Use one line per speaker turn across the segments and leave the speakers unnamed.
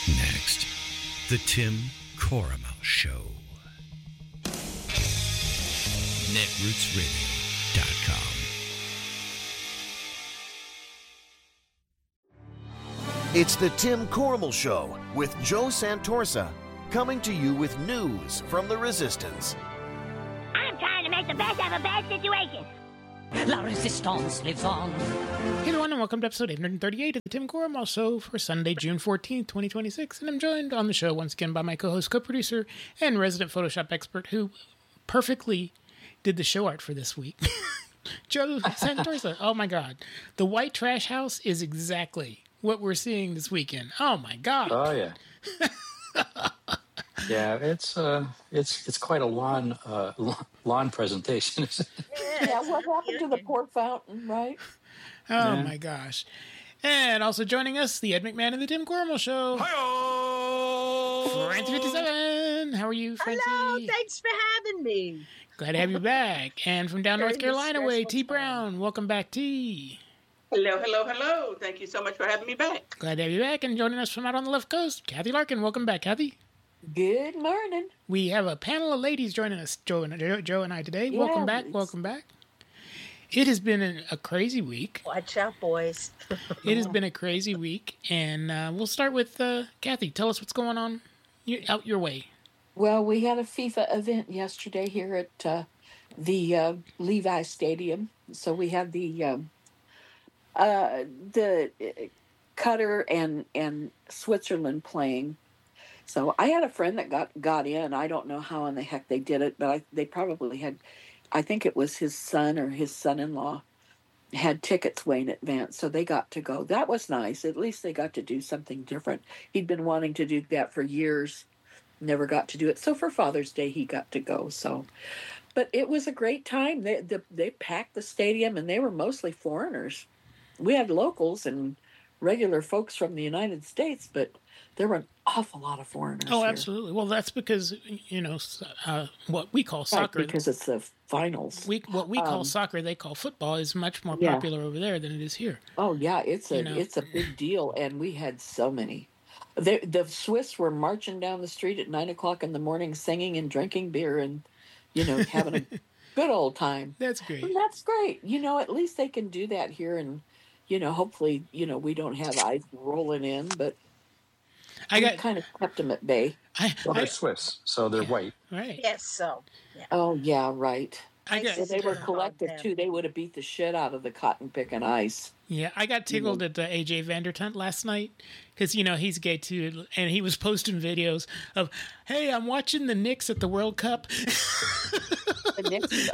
Next, The Tim Corrimal Show. NetRootsRadio.com.
It's the Tim Corrimal Show with Joe Santorsa, coming to you with news from the Resistance.
I'm trying to make the best of a bad situation.
La Resistance lives on.
Hey everyone, and welcome to episode 838 of the Tim Corrimal Show for Sunday, June 14th, 2026. And I'm joined on the show once again by my co-host, co-producer, and resident Photoshop expert who perfectly did the show art for this week, Joe Santorsa. Oh my God. The white trash house is exactly what we're seeing this weekend. Oh my God.
Oh yeah. Yeah, it's quite a lawn presentation. Isn't it?
Yeah, what happened to the pork fountain, right?
Oh my gosh. And also joining us, the Ed McMahon of the Tim Corrimal Show. Hi-oh! Francie57. How are you, Francie?
Hello, thanks for having me.
Glad to have you back. And from down North Carolina way, T. Brown. Welcome back, T.
Hello, hello, hello. Thank you so much for having me back.
Glad to have you back. And joining us from out on the left coast, Kathy Larkin. Welcome back, Kathy.
Good morning.
We have a panel of ladies joining us, Joe and I today. Yeah, welcome back. Welcome back. It has been a crazy week.
Watch out, boys.
It has been a crazy week. And we'll start with Kathy. Tell us what's going on out your way.
Well, we had a FIFA event yesterday here at the Levi Stadium. So we had the Qatar and Switzerland playing. So I had a friend that got in. I don't know how in the heck they did it, but they probably had, I think it was his son or his son-in-law had tickets way in advance, so they got to go. That was nice. At least they got to do something different. He'd been wanting to do that for years, never got to do it. So for Father's Day, he got to go. So, but it was a great time. They packed the stadium, and they were mostly foreigners. We had locals and regular folks from the United States, but there were an awful lot of foreigners.
Oh, absolutely. Well, that's because, what we call soccer.
Right, because it's the finals.
What we call soccer, they call football, is much more popular over there than it is here.
Oh, yeah. It's a big deal, and we had so many. The Swiss were marching down the street at 9 o'clock in the morning, singing and drinking beer and, having a good old time.
That's great.
And that's great. At least they can do that here, and, hopefully, we don't have ice rolling in, but I kind of kept them at bay.
They're Swiss, so they're white.
Right.
Yes, so. Yeah.
Oh, yeah, right.
So
they were collective, too. They would have beat the shit out of the cotton picking ice.
Yeah, I got tickled at AJ Vandertunt last night because, he's gay, too, and he was posting videos of, hey, I'm watching the Knicks at the World Cup.
The Knicks?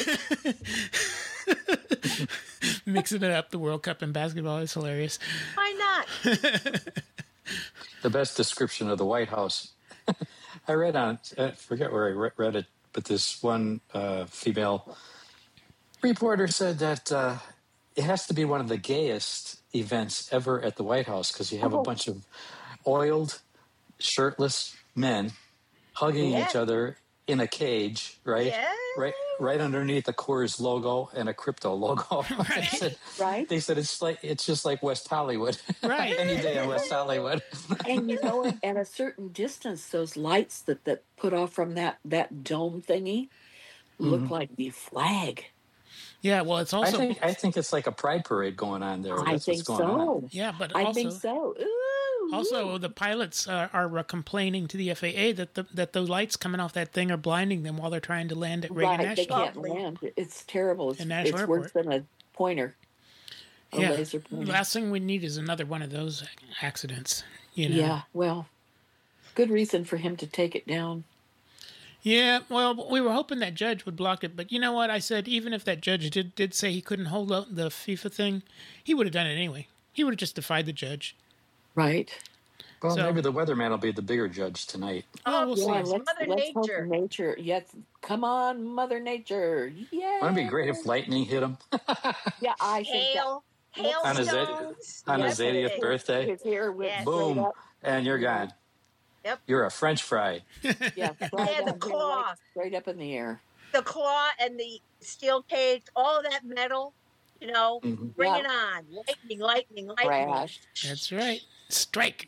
Okay.
Mixing it up, the World Cup and basketball is hilarious.
Why not?
The best description of the White House. I read on, I forget where I read it, but this one female reporter said that it has to be one of the gayest events ever at the White House because you have a bunch of oiled, shirtless men hugging each other in a cage, right?
Yeah.
Right underneath the Coors logo and a crypto logo.
Right.
They said it's just like West Hollywood.
Right.
Any day in West Hollywood.
And at a certain distance, those lights that put off from that dome thingy look like the flag.
Yeah, well, it's also.
I think it's like a pride parade going on there.
I think so.
Yeah, but
I think so. Ooh.
Also, the pilots are complaining to the FAA that the lights coming off that thing are blinding them while they're trying to land at Reagan National.
They can't land. It's terrible. It's
Airport.
Worse than a pointer. Laser pointer.
The last thing we need is another one of those accidents.
Yeah, well, good reason for him to take it down.
Yeah, well, we were hoping that judge would block it, but you know what? I said even if that judge did say he couldn't hold up the FIFA thing, he would have done it anyway. He would have just defied the judge.
Right.
Well, maybe the weatherman will be the bigger judge tonight.
Oh, we'll see.
Mother Nature.
Yes, come on, Mother Nature. Yeah.
Wouldn't it be great if lightning hit him?
Yeah, I think
Hailstones.
On his 80th birthday.
His hair went
boom, and you're gone.
Yep.
You're a French fry.
Yeah,
the claw.
Straight up in the air.
The claw and the steel cage, all of that metal, bring it on. Lightning.
Crashed.
That's right. Strike.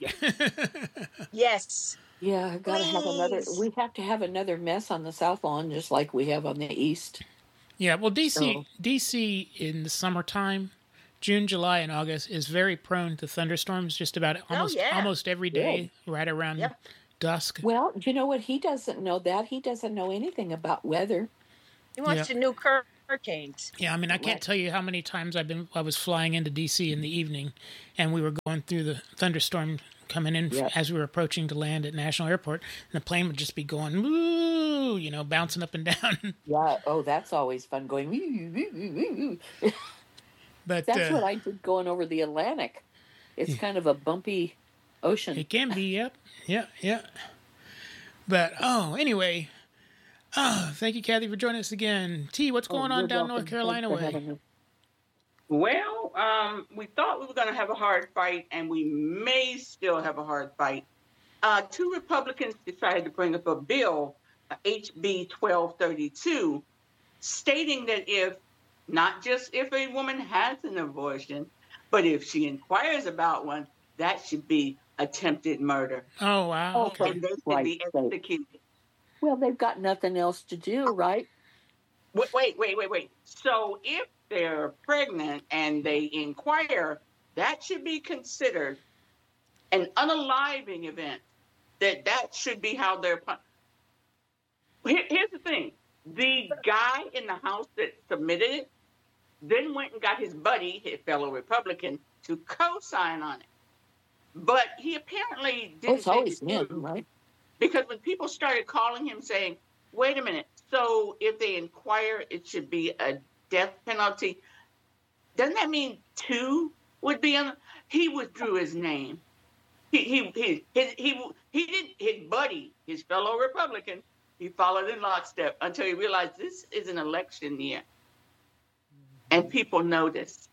Yes.
Yeah, I've got to have another.
Please.
We have to have another mess on the South Lawn, just like we have on the East.
Yeah, well,
So-
DC in the summertime, June, July, and August is very prone to thunderstorms. Just about almost every day, right around
Yep.
dusk.
Well, you know what? He doesn't know that. He doesn't know anything about weather.
He wants
Yeah.
to new hurricanes.
Yeah, I mean, I can't tell you how many times I was flying into DC in the evening, and we were going through the thunderstorm coming in
Yeah.
as we were approaching to land at National Airport, and the plane would just be going, woo, bouncing up and down.
Yeah. Oh, that's always fun going. "Woo, woo, woo, woo."
But
That's what I did going over the Atlantic. It's kind of a bumpy ocean.
it can be, yeah. But anyway, thank you, Kathy, for joining us again. T, what's going on
You're
down
welcome.
North Carolina
Thanks for
way?
having me.
Well, we thought we were going to have a hard fight, and we may still have a hard fight. Two Republicans decided to bring up a bill, HB 1232, stating that not just if a woman has an abortion, but if she inquires about one, that should be attempted murder.
Oh, wow.
Okay.
And they should
Right,
be
right.
executed.
Well, they've got nothing else to do, right?
Wait. So if they're pregnant and they inquire, that should be considered an unaliving event. That should be how they're. Here's the thing: the guy in the House that submitted it then went and got his buddy, his fellow Republican, to co-sign on it. But he apparently
Oh,
didn't
it's
take
always
it
men,
through.
right?
Because when people started calling him saying, wait a minute, so if they inquire, it should be a death penalty. Doesn't that mean two would be on? He withdrew his name. He did his buddy, his fellow Republican, he followed in lockstep until he realized this is an election year. And people notice.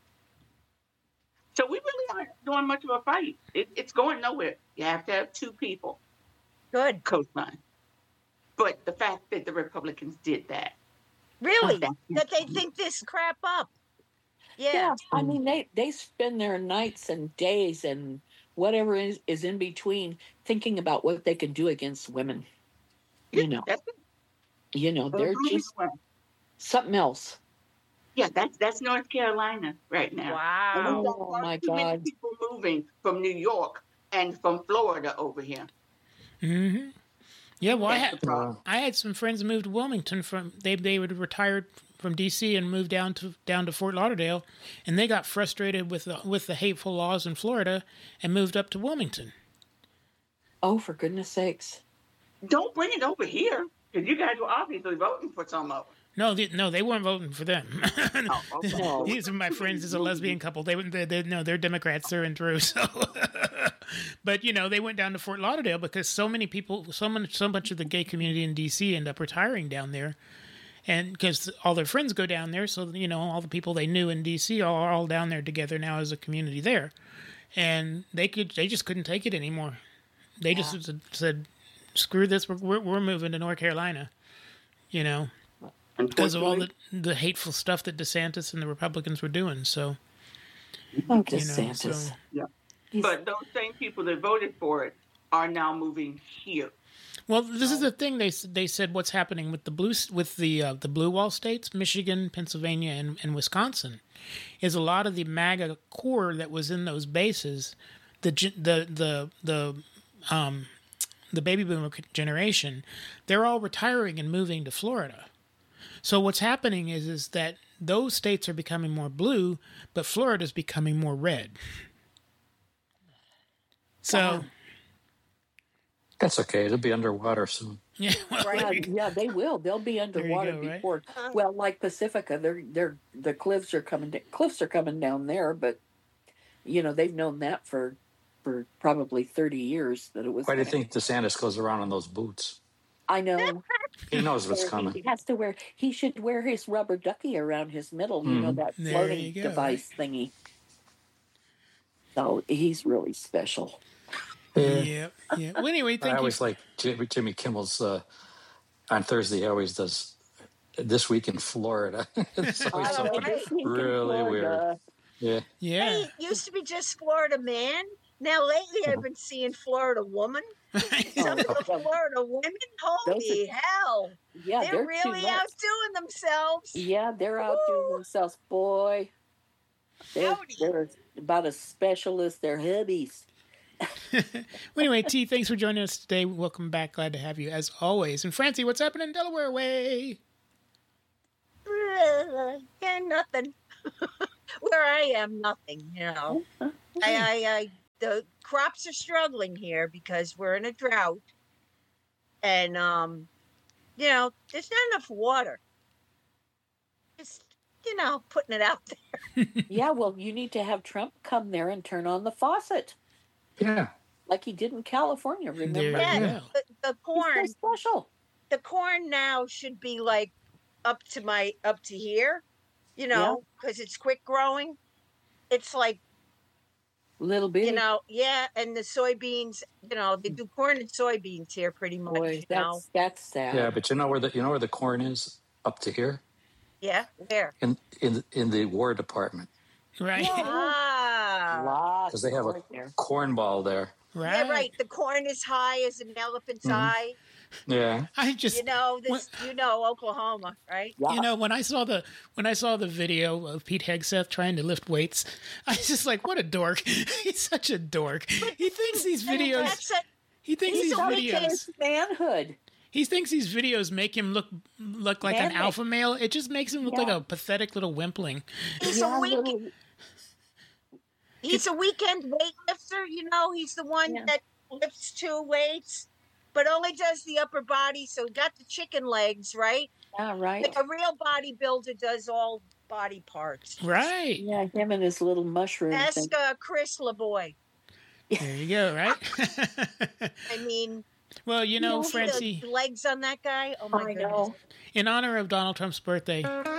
So we really aren't doing much of a fight. It's going nowhere. You have to have two people
Good.
co-sign. But the fact that the Republicans did that.
Really?
That's-
That they think this crap up.
Yeah.
Yeah.
I mean, they spend their nights and days and whatever is in between thinking about what they can do against women.
That's
They're just something else.
Yeah, that's North Carolina right now. And
Wow.
we've got
Oh,
far
my
too many
God.
people moving from New York and from Florida over here.
Mm-hmm. Yeah, well,
That's the problem.
I had some friends who moved to Wilmington they would retired from DC and moved down to Fort Lauderdale, and they got frustrated with the hateful laws in Florida and moved up to Wilmington.
Oh, for goodness sakes.
Don't bring it over here, because you guys were obviously voting for some of them.
No, they weren't voting for them.
Oh, okay.
No.
These are my friends. It's a lesbian couple. They're Democrats through and through. So, but they went down to Fort Lauderdale because so much of the gay community in DC end up retiring down there, and because all their friends go down there, so all the people they knew in DC are all down there together now as a community there, and they just couldn't take it anymore. They just said, "Screw this! We're moving to North Carolina," because of all the hateful stuff that DeSantis and the Republicans were doing. So,
Oh, DeSantis.
so
Yeah.
He's-
But those same people that voted for it are now moving here.
well, this is the thing they said. What's happening with the blue wall states, Michigan, Pennsylvania, and Wisconsin, is a lot of the MAGA core that was in those bases, the baby boomer generation, they're all retiring and moving to Florida. So what's happening is that those states are becoming more blue, but Florida's becoming more red. So
That's okay. It'll be underwater soon.
yeah, well,
Right.
Yeah, they will. They'll be underwater
go, right?
before. Well, like Pacifica, the cliffs are coming down there, but they've known that for probably 30 years that it was.
Why do you think DeSantis goes around in those boots?
I know.
He knows what's
He
coming.
has to wear. He should wear his rubber ducky around his middle. That
There
floating
you go,
device thingy. So he's really special.
yeah. Well, anyway,
I
thank you.
always like Jimmy Kimmel's on Thursday. He always does This Week in Florida. It's always something
This week in
really weird.
Florida.
Yeah.
Yeah.
Hey, it used to be just Florida man. Now, lately, I've been seeing Florida Woman. Some of the Florida women, holy hell.
Yeah,
they're
too
really
much.
outdoing themselves.
Yeah, they're outdoing themselves, boy. They're about as special as their hubbies.
Well, anyway, T, thanks for joining us today. Welcome back. Glad to have you as always. And Francie, what's happening in Delaware way?
Yeah, nothing. Where I am, nothing, you know. The crops are struggling here because we're in a drought. And, you know, there's not enough water. Just, you know, putting it out there.
Yeah, well, you need to have Trump come there and turn on the faucet.
Yeah.
Like he did in California, remember?
Yeah, the corn.
It's so special.
The corn now should be like up to here, you know, because it's quick growing. It's like
little bit,
you know, yeah. And the soybeans, you know, they do corn and soybeans here pretty much.
Boy, that's sad.
Yeah, but you know where the corn is up to here?
Yeah, where?
In the War Department.
Right.
Ah,
because they have a corn ball there.
Right.
Yeah, right. The corn is high as an elephant's eye.
Yeah.
I just
you know Oklahoma, right?
You know, when I saw the video of Pete Hegseth trying to lift weights, I was just like, what a dork. He's such a dork. He thinks these videos
manhood.
He thinks these videos make him look like an alpha male. It just makes him look like a pathetic little wimpling.
He's a weekend weightlifter, you know. He's the one that lifts 2 weights, but only does the upper body. So got the chicken legs, right?
Yeah, right.
Like a real bodybuilder does all body parts.
Right.
Yeah, him and his little mushroom.
Ask Chris LeBoy.
There you go, right?
I mean...
Well, you know, Francie...
The legs on that guy? Oh, my goodness.
In honor of Donald Trump's birthday,